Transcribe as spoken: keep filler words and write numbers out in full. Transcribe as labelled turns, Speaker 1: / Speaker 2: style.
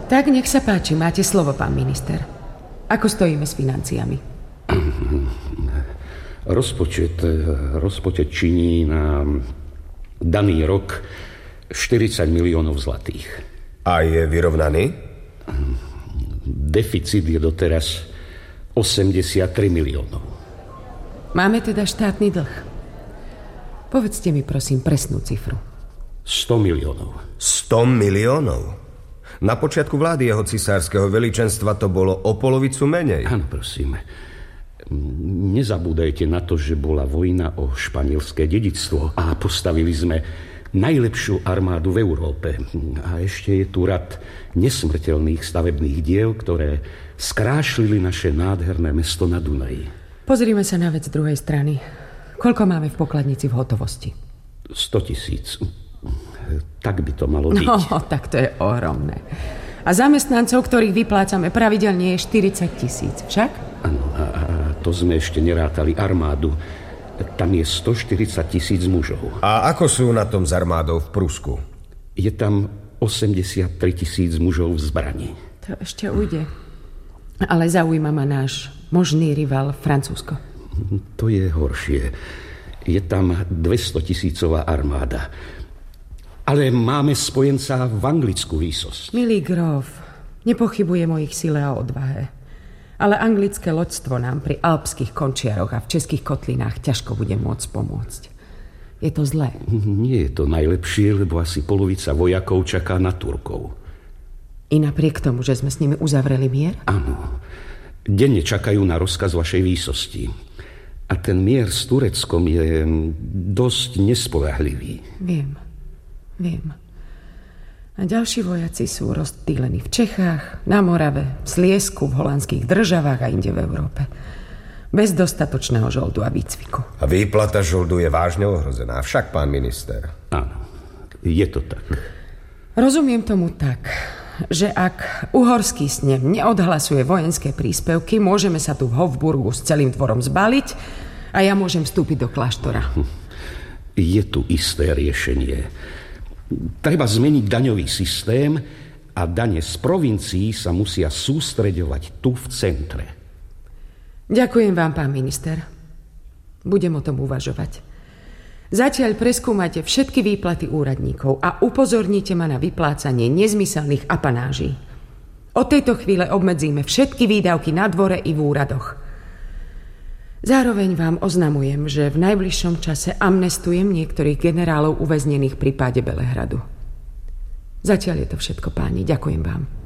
Speaker 1: Tak nech sa páči, máte slovo, pán minister. Ako stojíme s financiami?
Speaker 2: Rozpočet, rozpočet činí na daný rok štyridsať miliónov zlatých.
Speaker 3: A je vyrovnaný?
Speaker 2: Deficit je doteraz osemdesiattri miliónov.
Speaker 1: Máme teda štátny dlh. Povedzte mi prosím presnú cifru.
Speaker 2: sto miliónov.
Speaker 3: sto miliónov? Na počiatku vlády jeho cisárskeho veličenstva to bolo o polovicu menej.
Speaker 2: Áno, prosím. Nezabúdajte na to, že bola vojna o španielské dedičstvo a postavili sme najlepšiu armádu v Európe. A ešte je tu rad nesmrteľných stavebných diel, ktoré skrášlili naše nádherné mesto na Dunaji.
Speaker 1: Pozrime sa na vec z druhej strany. Koľko máme v pokladnici v hotovosti?
Speaker 2: sto tisíc. Tak by to malo byť.
Speaker 1: No, tak to je ohromné. A zamestnancov, ktorých vyplácame pravidelne, je štyridsať tisíc, však?
Speaker 2: Áno, a, a to sme ešte nerátali armádu. Tam je stoštyridsať tisíc mužov.
Speaker 3: A ako sú na tom s armádou v Prusku?
Speaker 2: Je tam osemdesiattri tisíc mužov v zbrani.
Speaker 1: To ešte ujde. Ale zaujíma ma náš možný rival Francúzsko.
Speaker 2: To je horšie. Je tam dvestotisícová armáda. Ale máme spojenca v anglickú výsosť.
Speaker 1: Milý gróf, nepochybujem o ich sile a odvahe. Ale anglické loďstvo nám pri alpských končiaroch a v českých kotlinách ťažko bude môcť pomôcť. Je to zlé.
Speaker 2: Nie je to najlepšie, lebo asi polovica vojakov čaká na Turkov.
Speaker 1: I napriek tomu, že sme s nimi uzavreli mier?
Speaker 2: Áno. Denne čakajú na rozkaz vašej výsosti. A ten mier s Tureckom je dosť nespoľahlivý.
Speaker 1: Viem, viem. A ďalší vojaci sú rozptýlení v Čechách, na Morave, v Sliesku, v holandských državách a inde v Európe. Bez dostatočného žoldu a výcviku.
Speaker 3: A výplata žoldu je vážne ohrozená, však, pán minister?
Speaker 2: Áno, je to tak.
Speaker 1: Rozumiem tomu tak, že ak uhorský snem neodhlasuje vojenské príspevky, môžeme sa tu v Hofburgu s celým dvorom zbaliť a ja môžem vstúpiť do kláštora.
Speaker 2: Je tu isté riešenie. Treba zmeniť daňový systém a dane z provincií sa musia sústreďovať tu v centre.
Speaker 1: Ďakujem vám, pán minister. Budem o tom uvažovať. Zatiaľ preskúmajte všetky výplaty úradníkov a upozornite ma na vyplácanie nezmyselných apanáží. Od tejto chvíle obmedzíme všetky výdavky na dvore i v úradoch. Zároveň vám oznamujem, že v najbližšom čase amnestujem niektorých generálov uväznených pri páde Belehradu. Zatiaľ je to všetko, páni. Ďakujem vám.